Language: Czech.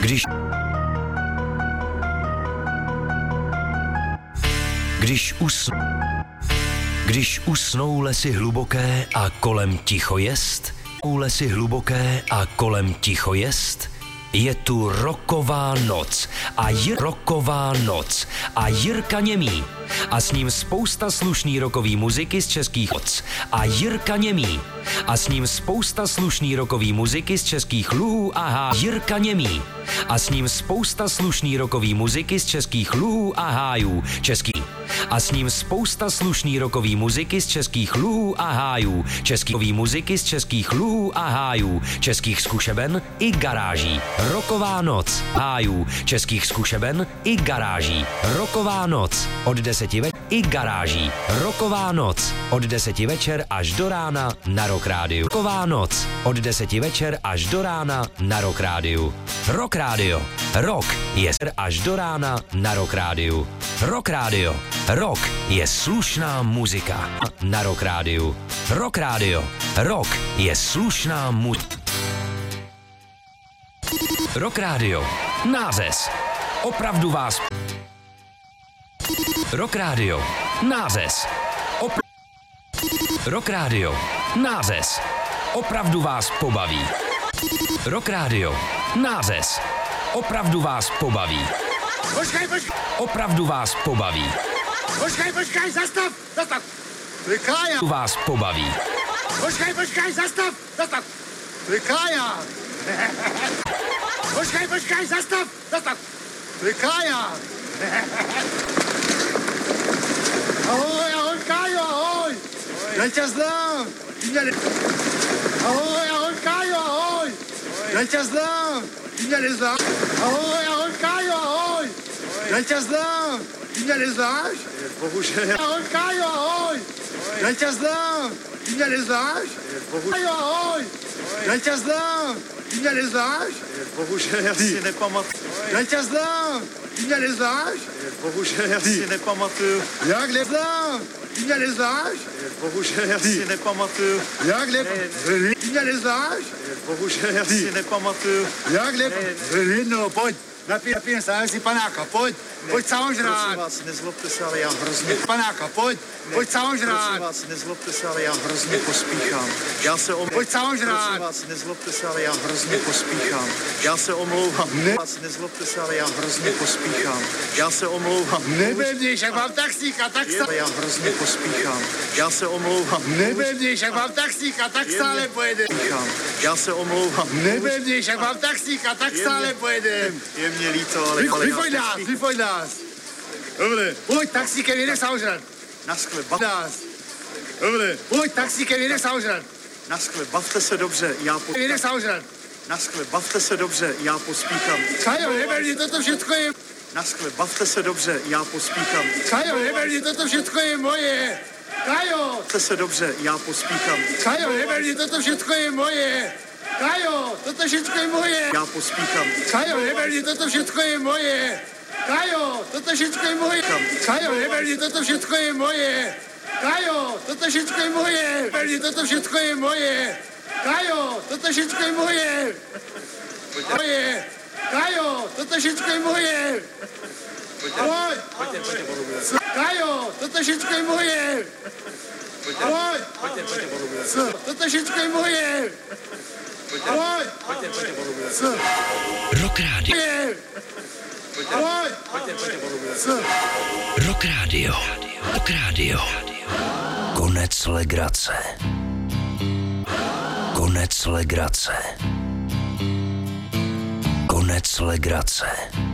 Když usnou lesy hluboké a kolem ticho jest, lesy hluboké a kolem ticho jest, je tu rocková noc a Jirka Němý a s ním spousta slušný rockový muziky z českých moc a Jirka Němý a s ním spousta slušný rockový muziky z českých luhů a Jirka Němý a s ním spousta slušný rockový muziky z českých luhů a hájů a s ním spousta slušný rockový muziky z českých luhů a hájů, český muziky z českých luhů a hájů, českých zkušeben i garáží. Rocková noc hájů, českých zkušeben i garáží. Rocková noc od 10 i garáží. Rocková noc od 10 večer až do rána na Rock Rádiu. Rocková noc od 10 večer až do rána na Rock Rádiu. Rock Rádio. Rock je až do rána na Rock Rádiu. Rock Rádio. Rock je slušná muzika na Rock Rádiu. Rock Rádio. Rock je slušná muzika. Rock Rádio. Nářez. Opravdu vás. Rock Rádio. Nářez. Rock Rádio. Nářez. Opravdu vás pobaví. Rock Rádio. Nářez. Opravdu vás pobaví. Počkej. Opravdu vás pobaví. Počkej, zastav. Vyklája. Vás pobaví. Počkej, zastav. Vyklája. Počkej, zastav. Vyklája. Ahoj, Kájo, ahoj. Já tě znám. Ahoj, Kájo, ahoj. Já tě znám. Ty mě neznáš? Ahoj, Kájo, ahoj. Já tě znám. Ty mě neznáš? Bohužel. Ahoj, Kájo, ahoj. Já tě znám. Ty mě neznáš? Kájo, ahoj. Já tě znám. Ty mě neznáš? Bohužel, já si nepamatuju. Já tě znám. Ty mě neznáš? Bohužel, já si nepamatuju. Jak neznám? Ty mě neznáš? Bohužel, já si nepamatuju. Jak Ty mě neznáš? Bohužel, já si nepamatuju. Jak no, pojď. Napij se si panáka, pojď samožrát. Prosím vás, nezlobte se, ale já hrozně... Panáka, pojď samožrát. Prosím vás, nezlobte se, ale já hrozně pospíchám. Já se omlouvám. Pojď samožrát. Prosím vás, nezlobte se, ale já hrozně pospíchám. Já se omlouvám. Vás nezlobte se, ale já hrozně pospíchám. Já se omlouvám. Nebevníš, jak mám taxíka, tak stále... Já hrozně pospíchám. Já se omlouvám. Nebevníš, jak mám taxíka, tak stále pojedem. Já se omlouvám. Nebevníš, jak mám taxíka, tak stále pojedem. Je mě líto, ale... Vyfoď nás. Dobre. Pojď taxíkem, jedem samožrat. Naschle, Dobre. Pojď taxíkem, jedem samožrat. Naschle, bavte se dobře, já pospíchám. Jedem samožrat. Naschle, bavte se dobře, já pospíchám. Kajo, neberni, toto všetko je... Naschle, bavte se dobře, já pospíchám. Kajo, neberni, toto všetko je moje. Kajo. Bavte se dobře, já pospíchám. Kajo, neberni, toto všetko je moje. Kajo, toto všetko je moje. Já pospíchám. Kajo, neberni, toto všetko je moje. Kajo, toto všetko je moje. Kajo, neberni, toto všetko je moje. Kajo, toto všetko je moje. Neberni, toto všetko je moje. Kajo, toto všetko je moje. Moje. Kajo, toto všetko je moje. Pojď. Kajo, toto všetko je moje. Pojď. Toto všetko je moje. Pojď. Rock Rádio. Rock Rádio. Rock Rádio. Konec legrace. Konec legrace. Konec legrace.